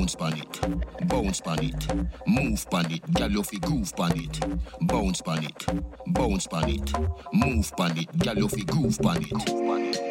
bounce pan it, move pan it, gal you fi groove pan it, bounce pan it, move pan it, gal you fi groove pan it.